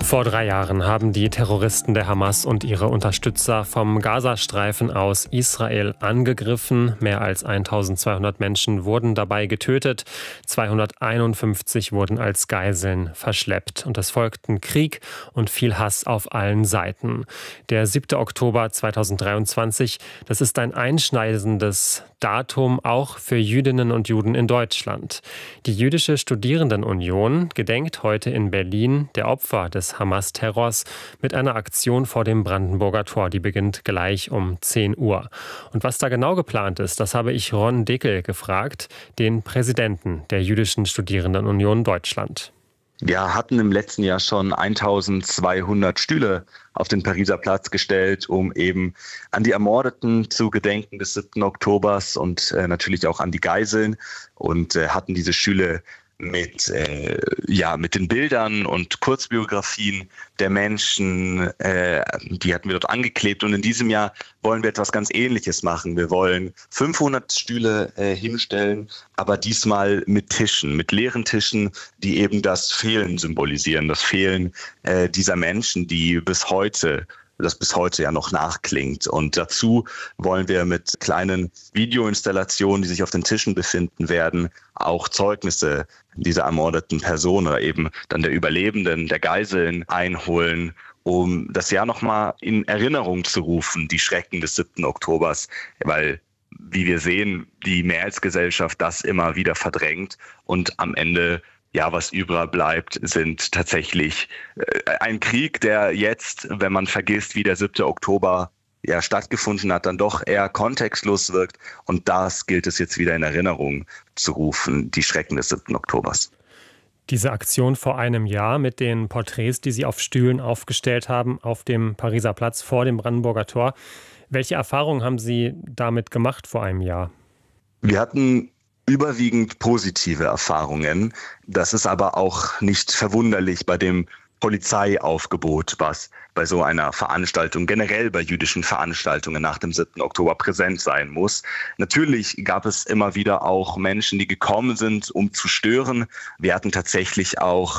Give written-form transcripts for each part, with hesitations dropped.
Vor 3 Jahren haben die Terroristen der Hamas und ihre Unterstützer vom Gazastreifen aus Israel angegriffen. Mehr als 1200 Menschen wurden dabei getötet. 251 wurden als Geiseln verschleppt. Und es folgten Krieg und viel Hass auf allen Seiten. Der 7. Oktober 2023, das ist ein einschneidendes Datum auch für Jüdinnen und Juden in Deutschland. Die Jüdische Studierendenunion gedenkt heute in Berlin der Opfer des Hamas-Terrors mit einer Aktion vor dem Brandenburger Tor. Die beginnt gleich um 10 Uhr. Und was da genau geplant ist, das habe ich Ron Dickel gefragt, den Präsidenten der Jüdischen Studierendenunion Deutschland. Wir hatten im letzten Jahr schon 1200 Stühle auf den Pariser Platz gestellt, um eben an die Ermordeten zu gedenken des 7. Oktobers und natürlich auch an die Geiseln und hatten diese Stühle mit den Bildern und Kurzbiografien der Menschen, die hatten wir dort angeklebt. Und in diesem Jahr wollen wir etwas ganz Ähnliches machen. Wir wollen 500 Stühle hinstellen, aber diesmal mit Tischen, mit leeren Tischen, die eben das Fehlen symbolisieren, das Fehlen dieser Menschen, die bis heute ja noch nachklingt. Und dazu wollen wir mit kleinen Videoinstallationen, die sich auf den Tischen befinden werden, auch Zeugnisse dieser ermordeten Person oder eben dann der Überlebenden, der Geiseln einholen, um das Jahr nochmal in Erinnerung zu rufen, die Schrecken des 7. Oktobers, weil, wie wir sehen, die Mehrheitsgesellschaft das immer wieder verdrängt und am Ende was übrig bleibt, sind tatsächlich ein Krieg, der jetzt, wenn man vergisst, wie der 7. Oktober stattgefunden hat, dann doch eher kontextlos wirkt. Und das gilt es jetzt wieder in Erinnerung zu rufen, die Schrecken des 7. Oktobers. Diese Aktion vor einem Jahr mit den Porträts, die Sie auf Stühlen aufgestellt haben, auf dem Pariser Platz vor dem Brandenburger Tor. Welche Erfahrungen haben Sie damit gemacht vor einem Jahr? Wir hatten überwiegend positive Erfahrungen. Das ist aber auch nicht verwunderlich bei dem Polizeiaufgebot, was bei so einer Veranstaltung, generell bei jüdischen Veranstaltungen nach dem 7. Oktober präsent sein muss. Natürlich gab es immer wieder auch Menschen, die gekommen sind, um zu stören. Wir hatten tatsächlich auch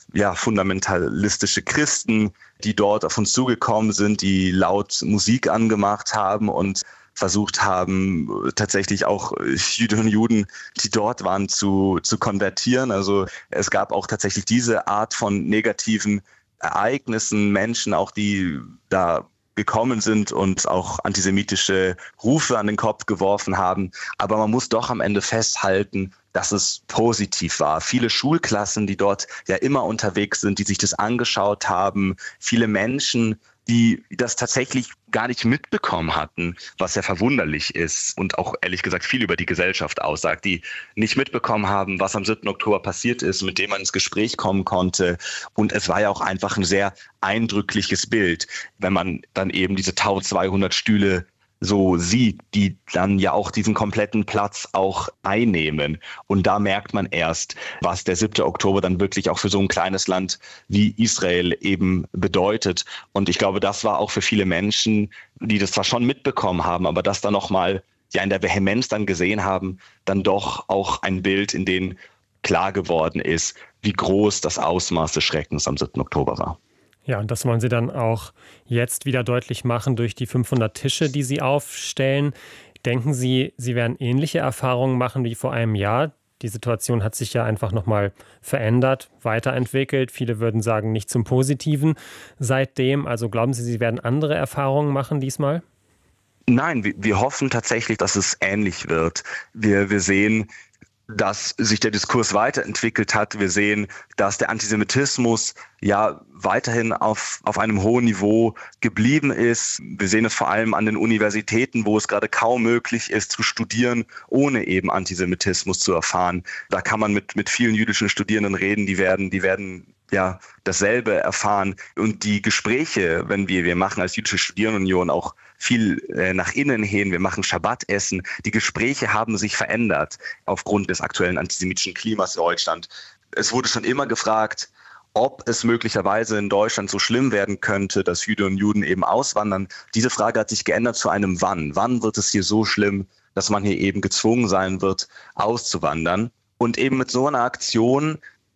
fundamentalistische Christen, die dort auf uns zugekommen sind, die laut Musik angemacht haben und versucht haben, tatsächlich auch Jüdinnen und Juden, die dort waren, zu konvertieren. Also es gab auch tatsächlich diese Art von negativen Ereignissen, Menschen auch, die da gekommen sind und auch antisemitische Rufe an den Kopf geworfen haben. Aber man muss doch am Ende festhalten, dass es positiv war. Viele Schulklassen, die dort ja immer unterwegs sind, die sich das angeschaut haben, viele Menschen, die das tatsächlich gar nicht mitbekommen hatten, was ja verwunderlich ist und auch ehrlich gesagt viel über die Gesellschaft aussagt, die nicht mitbekommen haben, was am 7. Oktober passiert ist, mit dem man ins Gespräch kommen konnte. Und es war ja auch einfach ein sehr eindrückliches Bild, wenn man dann eben diese 1200 Stühle so sieht, die dann ja auch diesen kompletten Platz auch einnehmen. Und da merkt man erst, was der 7. Oktober dann wirklich auch für so ein kleines Land wie Israel eben bedeutet. Und ich glaube, das war auch für viele Menschen, die das zwar schon mitbekommen haben, aber das dann nochmal in der Vehemenz dann gesehen haben, dann doch auch ein Bild, in dem klar geworden ist, wie groß das Ausmaß des Schreckens am 7. Oktober war. Ja, und das wollen Sie dann auch jetzt wieder deutlich machen durch die 500 Tische, die Sie aufstellen. Denken Sie, Sie werden ähnliche Erfahrungen machen wie vor einem Jahr? Die Situation hat sich ja einfach nochmal verändert, weiterentwickelt. Viele würden sagen, nicht zum Positiven seitdem. Also glauben Sie, Sie werden andere Erfahrungen machen diesmal? Nein, wir hoffen tatsächlich, dass es ähnlich wird. Wir sehen, dass sich der Diskurs weiterentwickelt hat. Wir sehen, dass der Antisemitismus weiterhin auf einem hohen Niveau geblieben ist. Wir sehen es vor allem an den Universitäten, wo es gerade kaum möglich ist zu studieren, ohne eben Antisemitismus zu erfahren. Da kann man mit vielen jüdischen Studierenden reden, die werden dasselbe erfahren. Und die Gespräche, wenn wir machen als Jüdische Studierendenunion auch viel nach innen hin, wir machen Schabbatessen. Die Gespräche haben sich verändert aufgrund des aktuellen antisemitischen Klimas in Deutschland. Es wurde schon immer gefragt, ob es möglicherweise in Deutschland so schlimm werden könnte, dass Jüdinnen und Juden eben auswandern. Diese Frage hat sich geändert zu einem Wann. Wann wird es hier so schlimm, dass man hier eben gezwungen sein wird, auszuwandern? Und eben mit so einer Aktion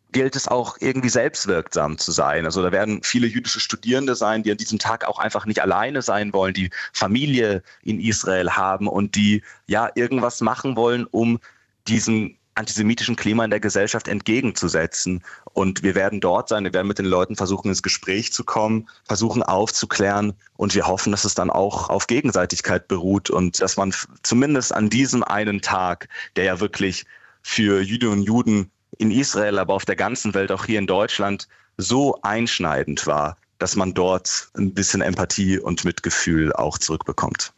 gilt es auch irgendwie selbstwirksam zu sein. Also da werden viele jüdische Studierende sein, die an diesem Tag auch einfach nicht alleine sein wollen, die Familie in Israel haben und die ja irgendwas machen wollen, um diesem antisemitischen Klima in der Gesellschaft entgegenzusetzen. Und wir werden dort sein, wir werden mit den Leuten versuchen, ins Gespräch zu kommen, versuchen aufzuklären und wir hoffen, dass es dann auch auf Gegenseitigkeit beruht und dass man zumindest an diesem einen Tag, der ja wirklich für Jüdinnen und Juden in Israel, aber auf der ganzen Welt, auch hier in Deutschland, so einschneidend war, dass man dort ein bisschen Empathie und Mitgefühl auch zurückbekommt.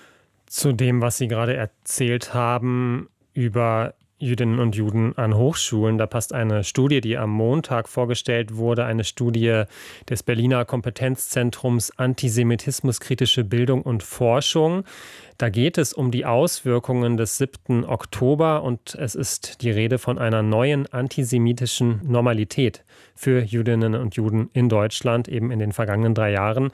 Zu dem, was Sie gerade erzählt haben über Jüdinnen und Juden an Hochschulen. Da passt eine Studie, die am Montag vorgestellt wurde, eine Studie des Berliner Kompetenzzentrums Antisemitismuskritische Bildung und Forschung. Da geht es um die Auswirkungen des 7. Oktober und es ist die Rede von einer neuen antisemitischen Normalität für Jüdinnen und Juden in Deutschland, eben in den vergangenen 3 Jahren.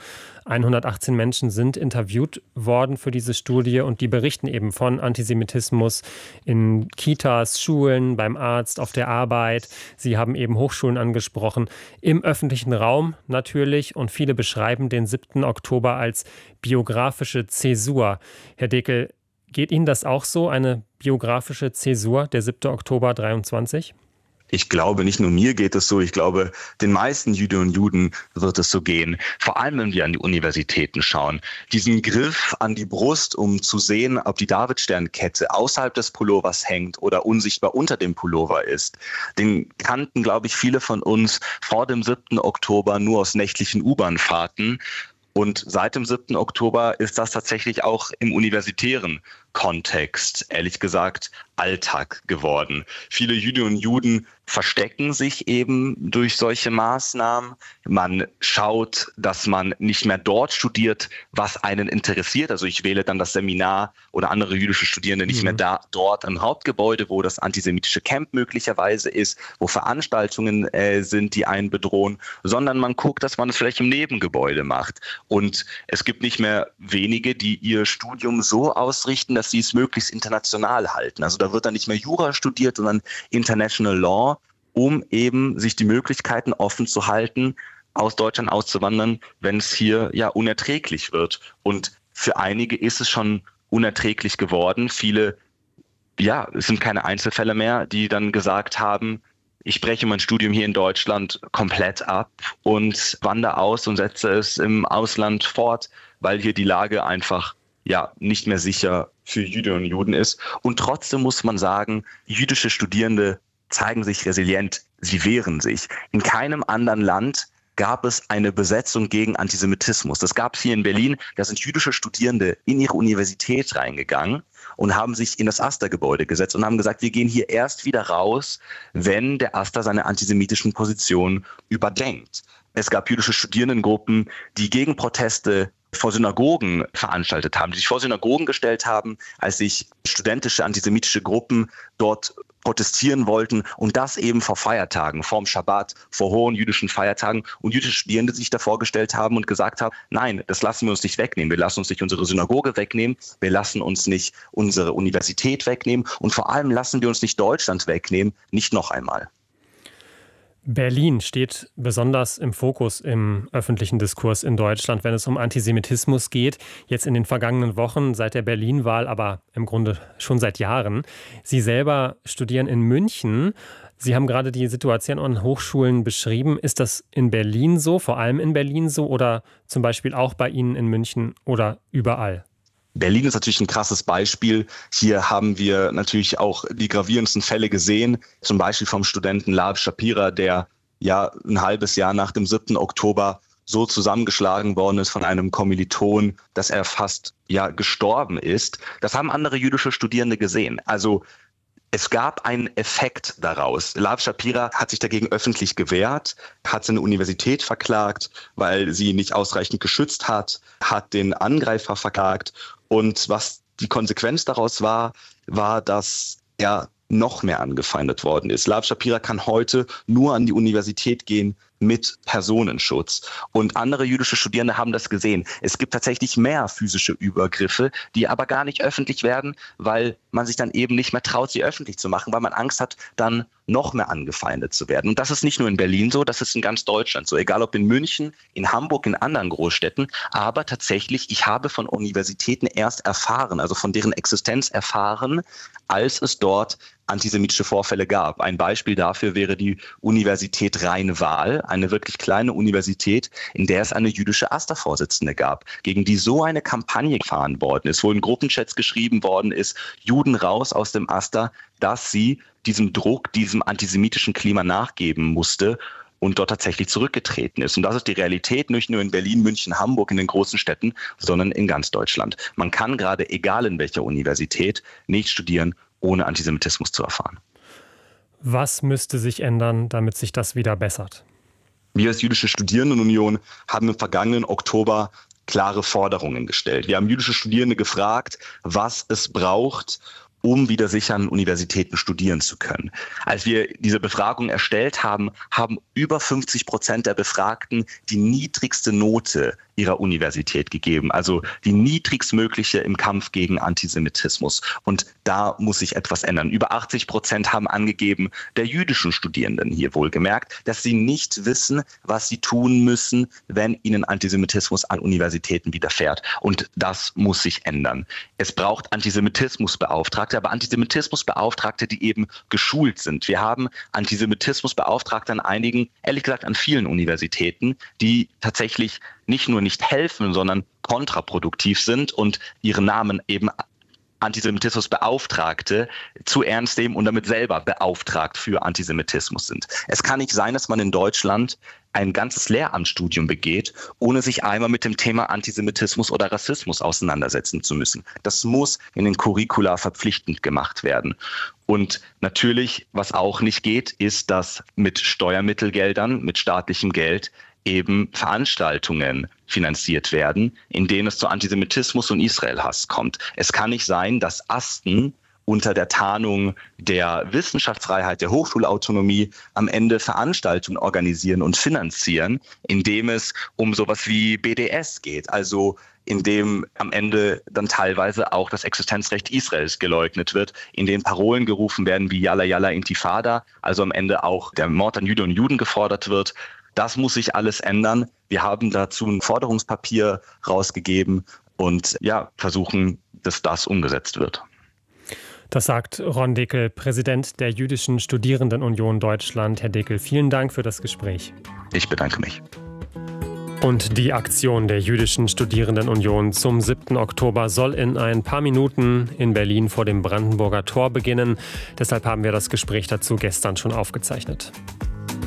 118 Menschen sind interviewt worden für diese Studie und die berichten eben von Antisemitismus in Kitas, Schulen, beim Arzt, auf der Arbeit. Sie haben eben Hochschulen angesprochen, im öffentlichen Raum natürlich und viele beschreiben den 7. Oktober als biografische Zäsur. Herr Dekel, geht Ihnen das auch so, eine biografische Zäsur, der 7. Oktober 23? Ich glaube, nicht nur mir geht es so, ich glaube, den meisten Jüdinnen und Juden wird es so gehen. Vor allem, wenn wir an die Universitäten schauen. Diesen Griff an die Brust, um zu sehen, ob die Davidsternkette außerhalb des Pullovers hängt oder unsichtbar unter dem Pullover ist, den kannten, glaube ich, viele von uns vor dem 7. Oktober nur aus nächtlichen U-Bahn-Fahrten. Und seit dem 7. Oktober ist das tatsächlich auch im universitären Kontext, ehrlich gesagt, Alltag geworden. Viele Jüdinnen und Juden verstecken sich eben durch solche Maßnahmen. Man schaut, dass man nicht mehr dort studiert, was einen interessiert. Also ich wähle dann das Seminar oder andere jüdische Studierende nicht mehr dort im Hauptgebäude, wo das antisemitische Camp möglicherweise ist, wo Veranstaltungen sind, die einen bedrohen, sondern man guckt, dass man es vielleicht im Nebengebäude macht. Und es gibt nicht mehr wenige, die ihr Studium so ausrichten, dass sie es möglichst international halten. Also da wird dann nicht mehr Jura studiert, sondern International Law, um eben sich die Möglichkeiten offen zu halten, aus Deutschland auszuwandern, wenn es hier ja unerträglich wird. Und für einige ist es schon unerträglich geworden. Viele, ja, es sind keine Einzelfälle mehr, die dann gesagt haben, ich breche mein Studium hier in Deutschland komplett ab und wandere aus und setze es im Ausland fort, weil hier die Lage einfach nicht mehr sicher für Jüdinnen und Juden ist. Und trotzdem muss man sagen, jüdische Studierende zeigen sich resilient. Sie wehren sich. In keinem anderen Land gab es eine Besetzung gegen Antisemitismus. Das gab es hier in Berlin. Da sind jüdische Studierende in ihre Universität reingegangen und haben sich in das AStA-Gebäude gesetzt und haben gesagt, wir gehen hier erst wieder raus, wenn der AStA seine antisemitischen Positionen überdenkt. Es gab jüdische Studierendengruppen, die Gegenproteste vor Synagogen veranstaltet haben, die sich vor Synagogen gestellt haben, als sich studentische antisemitische Gruppen dort protestieren wollten und das eben vor Feiertagen, vorm Schabbat, vor hohen jüdischen Feiertagen und jüdische Studierende sich davor gestellt haben und gesagt haben, nein, das lassen wir uns nicht wegnehmen. Wir lassen uns nicht unsere Synagoge wegnehmen, wir lassen uns nicht unsere Universität wegnehmen und vor allem lassen wir uns nicht Deutschland wegnehmen, nicht noch einmal. Berlin steht besonders im Fokus im öffentlichen Diskurs in Deutschland, wenn es um Antisemitismus geht. Jetzt in den vergangenen Wochen, seit der Berlin-Wahl, aber im Grunde schon seit Jahren. Sie selber studieren in München. Sie haben gerade die Situation an Hochschulen beschrieben. Ist das in Berlin so, vor allem in Berlin so oder zum Beispiel auch bei Ihnen in München oder überall? Berlin ist natürlich ein krasses Beispiel. Hier haben wir natürlich auch die gravierendsten Fälle gesehen, zum Beispiel vom Studenten Lav Shapira, der ein halbes Jahr nach dem 7. Oktober so zusammengeschlagen worden ist von einem Kommiliton, dass er fast gestorben ist. Das haben andere jüdische Studierende gesehen. Also es gab einen Effekt daraus. Lav Shapira hat sich dagegen öffentlich gewehrt, hat seine Universität verklagt, weil sie nicht ausreichend geschützt hat den Angreifer verklagt. Und was die Konsequenz daraus war, dass er noch mehr angefeindet worden ist. Lav Shapira kann heute nur an die Universität gehen, mit Personenschutz. Und andere jüdische Studierende haben das gesehen. Es gibt tatsächlich mehr physische Übergriffe, die aber gar nicht öffentlich werden, weil man sich dann eben nicht mehr traut, sie öffentlich zu machen, weil man Angst hat, dann noch mehr angefeindet zu werden. Und das ist nicht nur in Berlin so, das ist in ganz Deutschland so. Egal ob in München, in Hamburg, in anderen Großstädten. Aber tatsächlich, ich habe von Universitäten erst erfahren, also von deren Existenz erfahren, als es dort antisemitische Vorfälle gab. Ein Beispiel dafür wäre die Universität Rhein-Waal, eine wirklich kleine Universität, in der es eine jüdische AStA-Vorsitzende gab, gegen die so eine Kampagne gefahren worden ist, wo in Gruppenchats geschrieben worden ist, Juden raus aus dem AStA, dass sie diesem Druck, diesem antisemitischen Klima nachgeben musste und dort tatsächlich zurückgetreten ist. Und das ist die Realität, nicht nur in Berlin, München, Hamburg, in den großen Städten, sondern in ganz Deutschland. Man kann gerade, egal in welcher Universität, nicht studieren, ohne Antisemitismus zu erfahren. Was müsste sich ändern, damit sich das wieder bessert? Wir als Jüdische Studierendenunion haben im vergangenen Oktober klare Forderungen gestellt. Wir haben jüdische Studierende gefragt, was es braucht, um wieder sicher an Universitäten studieren zu können. Als wir diese Befragung erstellt haben, haben über 50% der Befragten die niedrigste Note ihrer Universität gegeben, also die niedrigstmögliche im Kampf gegen Antisemitismus. Und da muss sich etwas ändern. Über 80% haben angegeben, der jüdischen Studierenden hier wohlgemerkt, dass sie nicht wissen, was sie tun müssen, wenn ihnen Antisemitismus an Universitäten widerfährt. Und das muss sich ändern. Es braucht Antisemitismusbeauftragte, aber Antisemitismusbeauftragte, die eben geschult sind. Wir haben Antisemitismusbeauftragte an einigen, ehrlich gesagt an vielen Universitäten, die tatsächlich nicht nur nicht helfen, sondern kontraproduktiv sind und ihren Namen eben Antisemitismusbeauftragte zu ernst nehmen und damit selber beauftragt für Antisemitismus sind. Es kann nicht sein, dass man in Deutschland ein ganzes Lehramtsstudium begeht, ohne sich einmal mit dem Thema Antisemitismus oder Rassismus auseinandersetzen zu müssen. Das muss in den Curricula verpflichtend gemacht werden. Und natürlich, was auch nicht geht, ist, dass mit Steuermittelgeldern, mit staatlichem Geld eben Veranstaltungen finanziert werden, in denen es zu Antisemitismus und Israelhass kommt. Es kann nicht sein, dass Asten unter der Tarnung der Wissenschaftsfreiheit, der Hochschulautonomie am Ende Veranstaltungen organisieren und finanzieren, indem es um sowas wie BDS geht, also in dem am Ende dann teilweise auch das Existenzrecht Israels geleugnet wird, in denen Parolen gerufen werden wie Yalla Yalla Intifada, also am Ende auch der Mord an Jüdinnen und Juden gefordert wird. Das muss sich alles ändern. Wir haben dazu ein Forderungspapier rausgegeben und versuchen, dass das umgesetzt wird. Das sagt Ron Dekel, Präsident der Jüdischen Studierendenunion Deutschland. Herr Dekel, vielen Dank für das Gespräch. Ich bedanke mich. Und die Aktion der Jüdischen Studierendenunion zum 7. Oktober soll in ein paar Minuten in Berlin vor dem Brandenburger Tor beginnen. Deshalb haben wir das Gespräch dazu gestern schon aufgezeichnet.